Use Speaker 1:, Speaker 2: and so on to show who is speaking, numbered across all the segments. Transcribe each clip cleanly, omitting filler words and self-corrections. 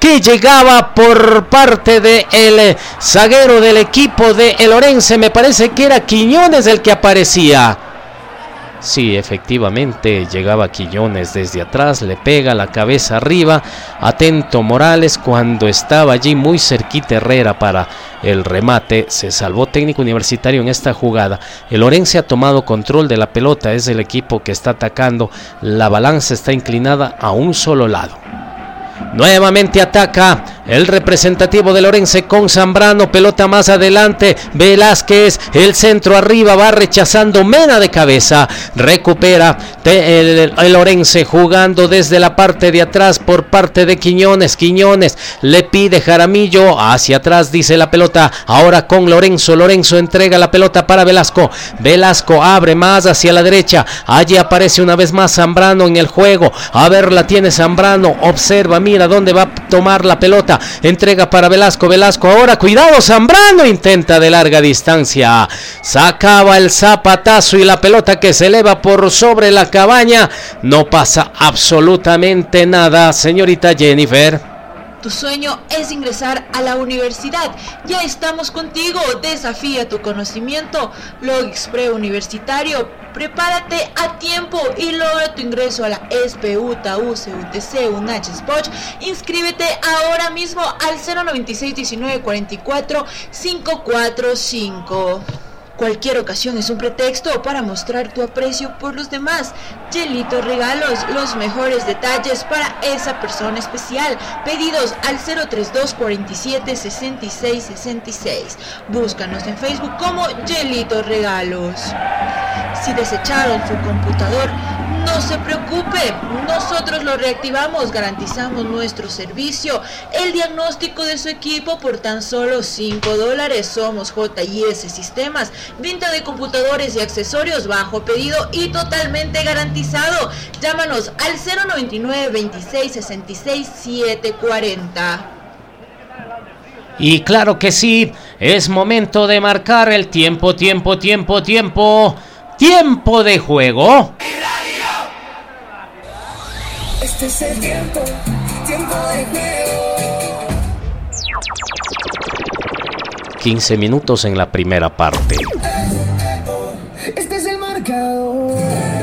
Speaker 1: que llegaba por parte del zaguero del equipo de el Orense. Me parece que era Quiñones el que aparecía. Sí, efectivamente, llegaba Quiñones desde atrás, le pega la cabeza arriba, atento Morales cuando estaba allí muy cerquita Herrera para el remate. Se salvó Técnico Universitario en esta jugada. El Orense ha tomado control de la pelota, es el equipo que está atacando, la balanza está inclinada a un solo lado. Nuevamente ataca el representativo del Orense con Zambrano, pelota más adelante, Velázquez, el centro arriba, va rechazando Mena de cabeza, recupera el Orense jugando desde la parte de atrás por parte de Quiñones le pide Jaramillo, hacia atrás dice la pelota, ahora con Lorenzo entrega la pelota para Velasco abre más hacia la derecha, allí aparece una vez más Zambrano en el juego, a ver la tiene Zambrano, observa, mira dónde va a tomar la pelota, entrega para Velasco ahora, cuidado, Zambrano intenta de larga distancia, sacaba el zapatazo y la pelota que se eleva por sobre la cabaña, no pasa absolutamente nada, señorita Jennifer.
Speaker 2: Tu sueño es ingresar a la universidad. Ya estamos contigo. Desafía tu conocimiento. Logix Preuniversitario. Prepárate a tiempo y logra tu ingreso a la SPU, TAU, CUTC, UNACH, SPOCH. Inscríbete ahora mismo al 096 19 44 545. Cualquier ocasión es un pretexto para mostrar tu aprecio por los demás. Yelito Regalos, los mejores detalles para esa persona especial. Pedidos al 032 47 66 66. Búscanos en Facebook como Yelito Regalos. Si desecharon su computador, no se preocupe, nosotros lo reactivamos, garantizamos nuestro servicio, el diagnóstico de su equipo por tan solo $5. Somos JIS Sistemas, venta de computadores y accesorios bajo pedido y totalmente garantizado. Llámanos al 099 26 66 740.
Speaker 1: Y claro que sí, es momento de marcar el tiempo de juego.
Speaker 3: Este es el tiempo de juego.
Speaker 1: 15 minutos en la primera parte.
Speaker 3: Este es el marcador.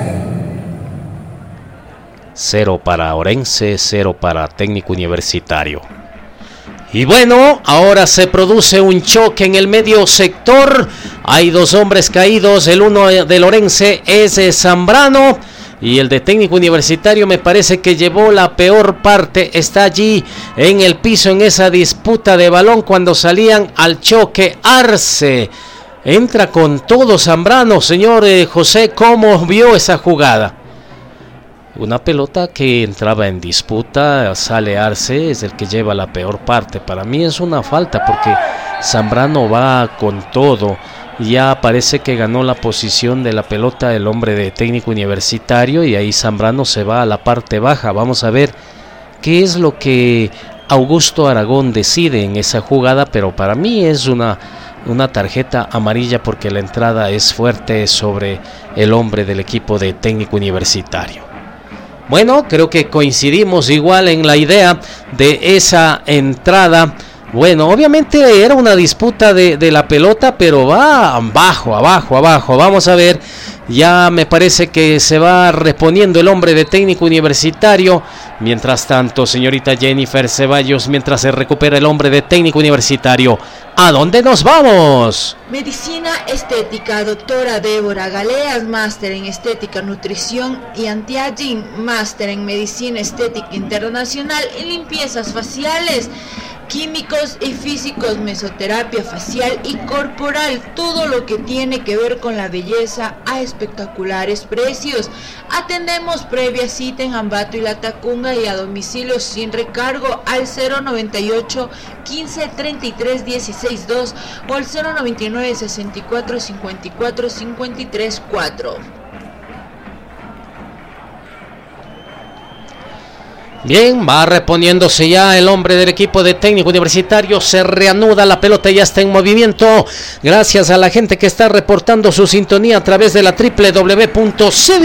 Speaker 1: 0 para Orense, 0 para Técnico Universitario. Y bueno, ahora se produce un choque en el medio sector. Hay dos hombres caídos. El uno del Orense es Zambrano. Y el de Técnico Universitario me parece que llevó la peor parte. Está allí en el piso en esa disputa de balón cuando salían al choque. Arce entra con todo Zambrano. Señor José, ¿cómo vio esa jugada? Una pelota que entraba en disputa, sale Arce, es el que lleva la peor parte. Para mí es una falta porque Zambrano va con todo. Ya parece que ganó la posición de la pelota el hombre de Técnico Universitario y ahí Zambrano se va a la parte baja. Vamos a ver qué es lo que Augusto Aragón decide en esa jugada, pero para mí es una tarjeta amarilla porque la entrada es fuerte sobre el hombre del equipo de Técnico Universitario. Bueno, creo que coincidimos igual en la idea de esa entrada. Bueno, obviamente era una disputa de la pelota, pero va abajo. Vamos a ver, ya me parece que se va reponiendo el hombre de Técnico Universitario. Mientras tanto, señorita Jennifer Ceballos, mientras se recupera el hombre de Técnico Universitario, ¿a dónde nos vamos?
Speaker 2: Medicina Estética, doctora Débora Galeas, máster en Estética, Nutrición y Anti-Aging, máster en Medicina Estética Internacional y Limpiezas Faciales, químicos y físicos, mesoterapia facial y corporal, todo lo que tiene que ver con la belleza a espectaculares precios. Atendemos previa cita en Ambato y La Tacunga y a domicilio sin recargo al 098 15 33 16 2 o al 099 64 54 53 4.
Speaker 1: Bien, va reponiéndose ya el hombre del equipo de Técnico Universitario, se reanuda, la pelota ya está en movimiento, gracias a la gente que está reportando su sintonía a través de la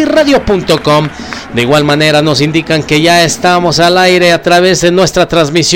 Speaker 1: www.cediradio.com. De igual manera nos indican que ya estamos al aire a través de nuestra transmisión